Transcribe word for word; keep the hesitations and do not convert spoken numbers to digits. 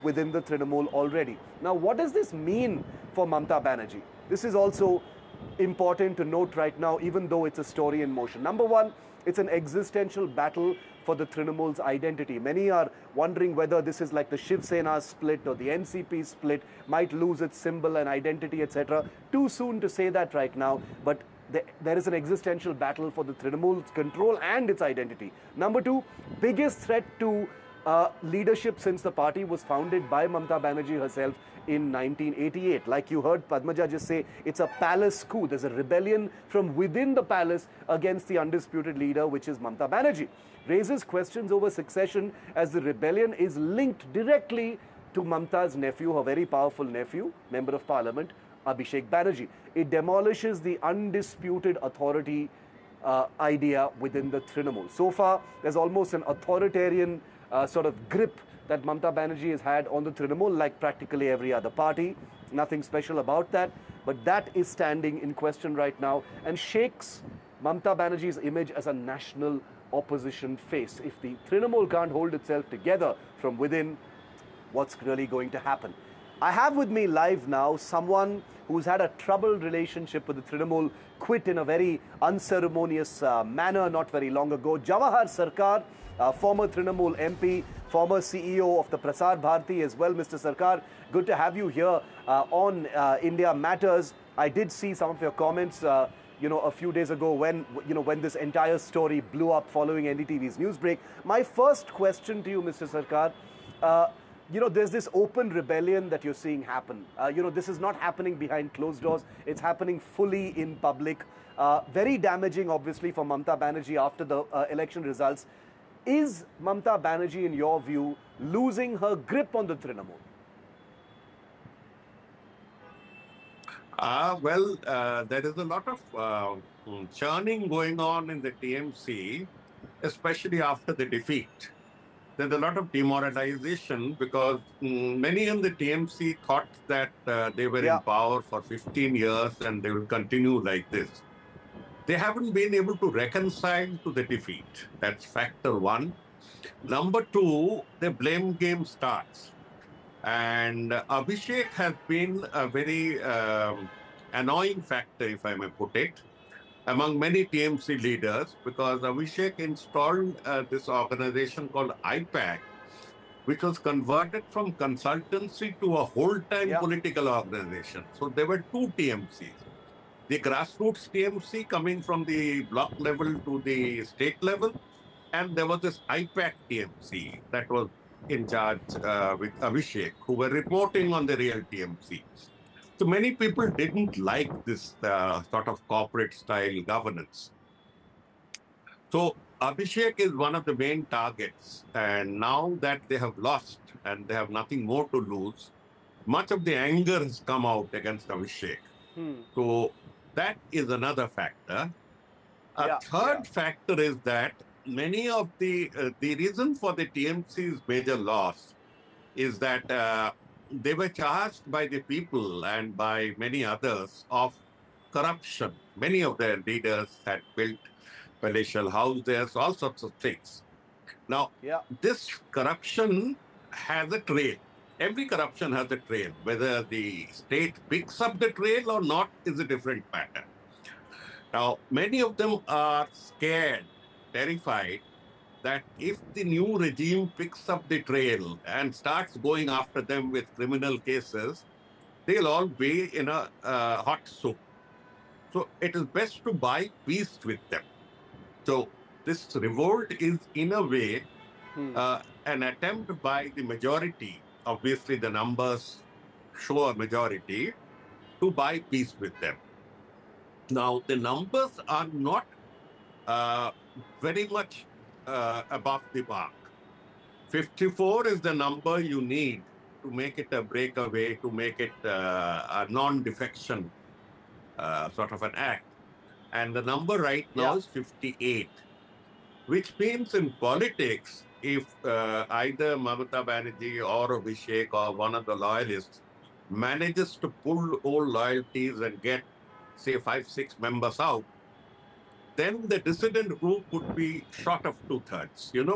within the Trinamool already. Now, what does this mean for Mamta Banerjee? This is also important to note right now, even though it's a story in motion. Number one, it's an existential battle for the Trinamool's identity. Many are wondering whether this is like the Shiv Sena split or the N C P split, might lose its symbol and identity, et cetera. Too soon to say that right now, but there is an existential battle for the Trinamool's control and its identity. Number two, biggest threat to uh, leadership since the party was founded by Mamta Banerjee herself in nineteen eighty-eight. Like you heard Padmaja just say, it's a palace coup. There's a rebellion from within the palace against the undisputed leader, which is Mamta Banerjee. Raises questions over succession as the rebellion is linked directly to Mamta's nephew, her very powerful nephew, Member of Parliament, Abhishek Banerjee. It demolishes the undisputed authority uh, idea within the Trinamool. So far, there's almost an authoritarian uh, sort of grip that Mamta Banerjee has had on the Trinamool, like practically every other party. Nothing special about that. But that is standing in question right now and shakes Mamta Banerjee's image as a national opposition face. If the Trinamool can't hold itself together from within, what's really going to happen? I have with me live now someone who's had a troubled relationship with the Trinamool, quit in a very unceremonious uh, manner not very long ago. Jawahar Sarkar, uh, former Trinamool M P, former C E O of the Prasar Bharati as well. Mister Sarkar, good to have you here uh, on uh, India Matters. I did see some of your comments uh, you know, a few days ago when, you know, when this entire story blew up following N D T V's news break. My first question to you, Mister Sarkar, uh, you know, there's this open rebellion that you're seeing happen. Uh, you know, this is not happening behind closed doors. It's happening fully in public. Uh, very damaging, obviously, for Mamta Banerjee after the uh, election results. Is Mamta Banerjee, in your view, losing her grip on the Trinamool? Uh, well, uh, there is a lot of uh, churning going on in the T M C, especially after the defeat. There's a lot of demoralization because mm, many in the T M C thought that uh, they were Yeah. in power for fifteen years and they will continue like this. They haven't been able to reconcile to the defeat. That's factor one. Number two, the blame game starts. And uh, Abhishek has been a very um, annoying factor, if I may put it, among many T M C leaders, because Abhishek installed uh, this organization called I PAC, which was converted from consultancy to a whole-time Yeah. political organization. So there were two T M Cs. The grassroots T M C coming from the block level to the state level, and there was this I PAC T M C that was in charge uh, with Abhishek, who were reporting on the real T M C. So many people didn't like this uh, sort of corporate style governance. So Abhishek is one of the main targets. And now that they have lost and they have nothing more to lose, much of the anger has come out against Abhishek. Hmm. So that is another factor. A Yeah, third yeah. factor is that many of the, uh, the reason for the T M C's major loss is that uh, they were charged by the people and by many others of corruption. Many of their leaders had built palatial houses, all sorts of things. Now, Yeah. this corruption has a trail. Every corruption has a trail. Whether the state picks up the trail or not is a different matter. Now, many of them are scared, terrified, that if the new regime picks up the trail and starts going after them with criminal cases, they'll all be in a uh, hot soup. So it is best to buy peace with them. So this revolt is, in a way, Hmm. uh, an attempt by the majority, obviously the numbers show a majority, to buy peace with them. Now, the numbers are not uh, very much uh, above the mark. fifty-four is the number you need to make it a breakaway, to make it uh, a non-defection uh, sort of an act. And the number right now Yeah. is fifty-eight, which means in politics, if uh, either Mamata Banerjee or Abhishek or one of the loyalists manages to pull old loyalties and get, say, five, six members out, then the dissident group would be short of two-thirds, you know.